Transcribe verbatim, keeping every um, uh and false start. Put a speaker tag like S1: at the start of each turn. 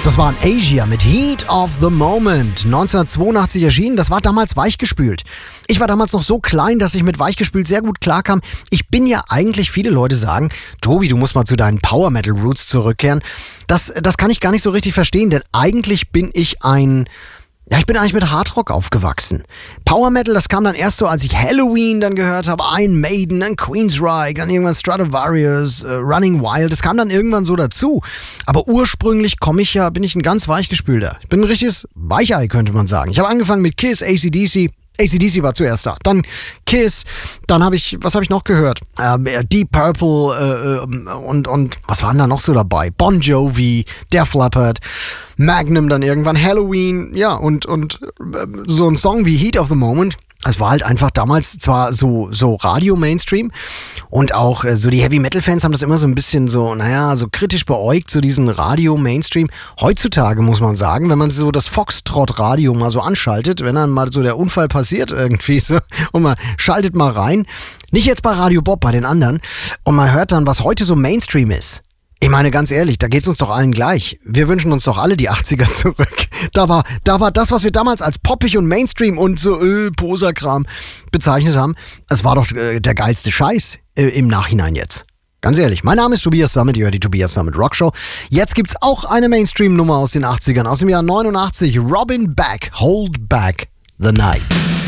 S1: Das war Asia mit Heat of the Moment, neunzehnhundertzweiundachtzig erschienen. Das war damals weichgespült. Ich war damals noch so klein, dass ich mit weichgespült sehr gut klarkam. Ich bin ja eigentlich, viele Leute sagen, Tobi, du musst mal zu deinen Power Metal Roots zurückkehren. Das, das kann ich gar nicht so richtig verstehen, denn eigentlich bin ich ein... Ja, ich bin eigentlich mit Hardrock aufgewachsen. Power Metal, das kam dann erst so, als ich Halloween dann gehört habe, Iron Maiden, dann Queensryche, dann irgendwann Stratovarius, äh, Running Wild. Das kam dann irgendwann so dazu. Aber ursprünglich komme ich ja, bin ich ein ganz weichgespülter. Ich bin ein richtiges Weichei, könnte man sagen. Ich habe angefangen mit Kiss, A C D C. A C D C war zuerst da, dann Kiss, dann habe ich, was habe ich noch gehört? Ähm, Deep Purple äh, und, und was waren da noch so dabei? Bon Jovi, Def Leppard, Magnum dann irgendwann, Halloween, ja, und, und äh, so ein Song wie Heat of the Moment. Es war halt einfach damals zwar so, so Radio-Mainstream und auch äh, so die Heavy-Metal-Fans haben das immer so ein bisschen so, naja, so kritisch beäugt, so diesen Radio-Mainstream. Heutzutage muss man sagen, wenn man so das Foxtrot-Radio mal so anschaltet, wenn dann mal so der Unfall passiert irgendwie so und man schaltet mal rein, nicht jetzt bei Radio Bob, bei den anderen, und man hört dann, was heute so Mainstream ist. Ich meine, ganz ehrlich, da geht's uns doch allen gleich. Wir wünschen uns doch alle die achtziger zurück. Da war, da war das, was wir damals als poppig und Mainstream und so äh, Poserkram bezeichnet haben, es war doch äh, der geilste Scheiß äh, im Nachhinein jetzt. Ganz ehrlich, mein Name ist Tobias Summit, ihr hört die Tobias Summit Rockshow. Jetzt gibt's auch eine Mainstream-Nummer aus den achtzigern, aus dem Jahr neunundachtzig. Robin Beck, Hold Back the Night.